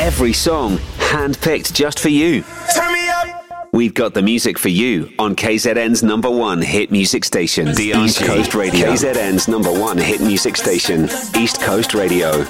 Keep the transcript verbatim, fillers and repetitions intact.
Every song handpicked just for you. Turn me up. We've got the music for you on K Z N's number one hit music station, the East Coast Radio. K Z N's number one hit music station, East Coast Radio.